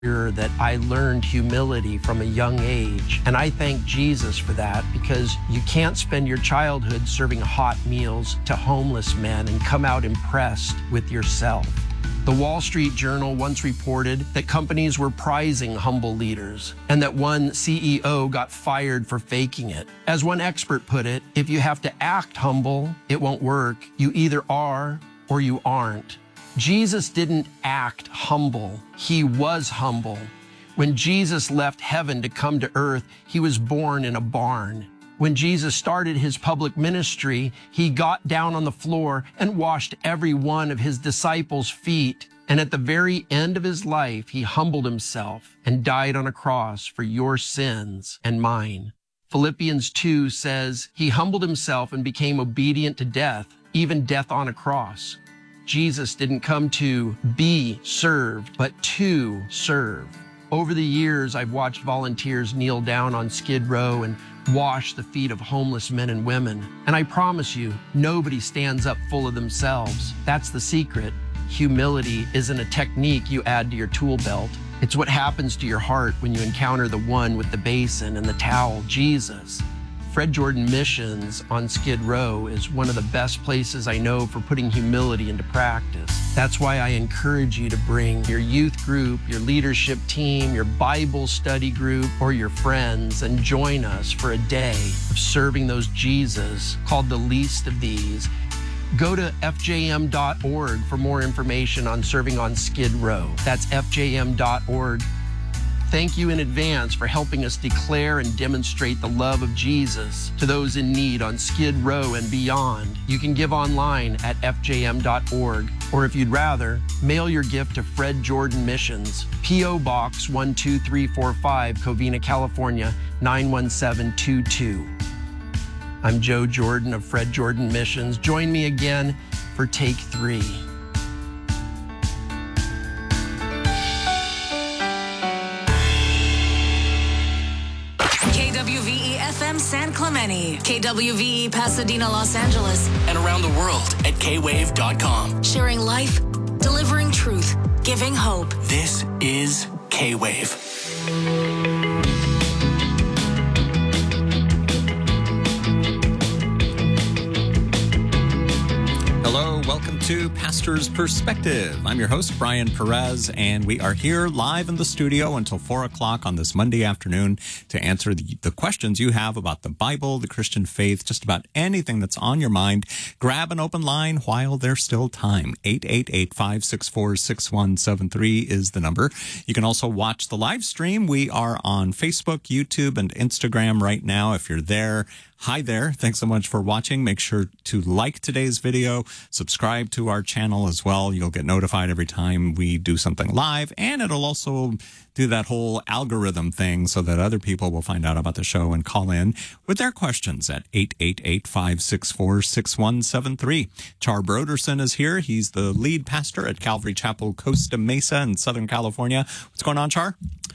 that I learned humility from a young age. And I thank Jesus for that, because you can't spend your childhood serving hot meals to homeless men and come out impressed with yourself. The Wall Street Journal once reported that companies were prizing humble leaders and that one CEO got fired for faking it. As one expert put it, if you have to act humble, it won't work. You either are or you aren't. Jesus didn't act humble. He was humble. When Jesus left heaven to come to earth, he was born in a barn. When Jesus started his public ministry, he got down on the floor and washed every one of his disciples' feet. And at the very end of his life, he humbled himself and died on a cross for your sins and mine. Philippians 2 says, he humbled himself and became obedient to death, even death on a cross. Jesus didn't come to be served, but to serve. Over the years, I've watched volunteers kneel down on Skid Row and wash the feet of homeless men and women. And I promise you, nobody stands up full of themselves. That's the secret. Humility isn't a technique you add to your tool belt. It's what happens to your heart when you encounter the one with the basin and the towel, Jesus. Fred Jordan Missions on Skid Row is one of the best places I know for putting humility into practice. That's why I encourage you to bring your youth group, your leadership team, your Bible study group, or your friends and join us for a day of serving those Jesus called the least of these. Go to fjm.org for more information on serving on Skid Row. That's fjm.org. Thank you in advance for helping us declare and demonstrate the love of Jesus to those in need on Skid Row and beyond. You can give online at fjm.org, or if you'd rather, mail your gift to Fred Jordan Missions, P.O. Box 12345, Covina, California, 91722. I'm Joe Jordan of Fred Jordan Missions. Join me again for Take 3. KWVE-FM San Clemente, KWVE Pasadena, Los Angeles, and around the world at kwave.com. Sharing life, delivering truth, giving hope. This is K-Wave. Hello, welcome to Pastor's Perspective. I'm your host, Brian Perez, and we are here live in the studio until 4 o'clock on this Monday afternoon to answer the questions you have about the Bible, the Christian faith, just about anything that's on your mind. Grab an open line while there's still time. 888-564-6173 is the number. You can also watch the live stream. We are on Facebook, YouTube, and Instagram right now. If you're there, hi there. Thanks so much for watching. Make sure to like today's video, subscribe to our channel as well. You'll get notified every time we do something live, and it'll also do that whole algorithm thing so that other people will find out about the show and call in with their questions at 888-564-6173. Char Broderson is here. He's the lead pastor at Calvary Chapel, Costa Mesa in Southern California. What's going on, Char?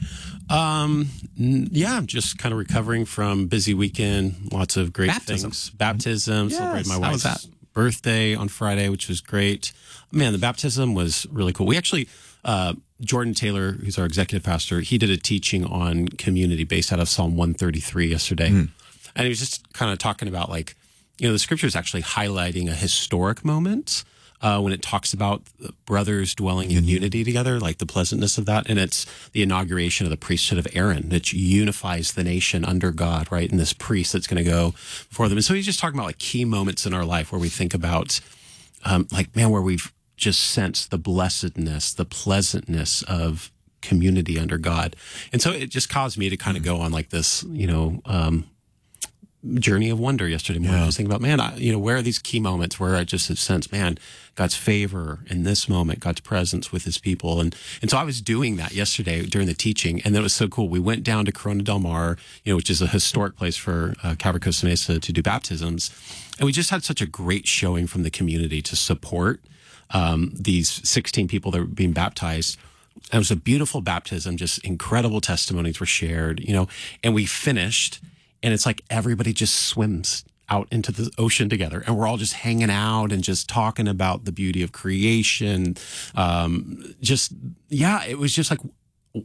Yeah, just kind of recovering from busy weekend. Lots of great things. Baptism. Yes. Celebrated my wife's birthday on Friday, which was great. Man, the baptism was really cool. We actually, Jordan Taylor, who's our executive pastor, he did a teaching on community based out of Psalm 133 yesterday. And he was just kind of talking about, like, you know, the scripture is actually highlighting a historic moment when it talks about brothers dwelling in unity together, like the pleasantness of that. And it's the inauguration of the priesthood of Aaron that unifies the nation under God, right? And this priest that's going to go before them. And so he's just talking about like key moments in our life where we think about, like, man, where we've just sensed the blessedness, the pleasantness of community under God. And so it just caused me to kind of go on like this, you know, journey of wonder yesterday morning. I was thinking about, man, where are these key moments where I just have sensed, man, God's favor in this moment, God's presence with his people. And so I was doing that yesterday during the teaching, and that was so cool. We went down to Corona del Mar, which is a historic place for Calvary Costa Mesa to do baptisms. And we just had such a great showing from the community to support these 16 people that were being baptized. It was a beautiful baptism, just incredible testimonies were shared, and we finished. And it's like everybody just swims out into the ocean together, and we're all just hanging out and just talking about the beauty of creation. It was just like,